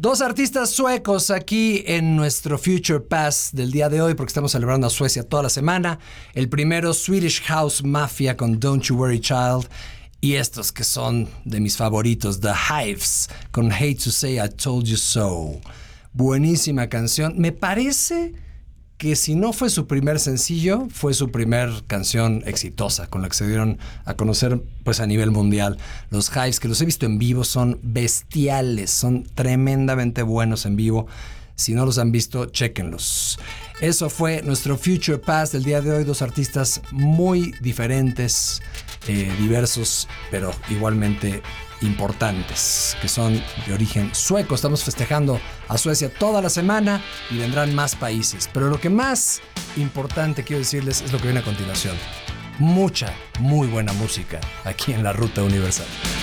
Dos artistas suecos aquí en nuestro Future Past del día de hoy, porque estamos celebrando a Suecia toda la semana. El primero, Swedish House Mafia con Don't You Worry Child. Y estos que son de mis favoritos, The Hives con Hate to Say I Told You So. Buenísima canción. Me parece que si no fue su primer sencillo, fue su primer canción exitosa, con la que se dieron a conocer pues a nivel mundial. Los Hives, que los he visto en vivo, son bestiales, son tremendamente buenos en vivo. Si no los han visto, chéquenlos. Eso fue nuestro Future Past del día de hoy. Dos artistas muy diferentes, diversos, pero igualmente importantes, que son de origen sueco. Estamos festejando a Suecia toda la semana y vendrán más países. Pero lo que más importante quiero decirles es lo que viene a continuación. Mucha, muy buena música aquí en la Ruta Universal.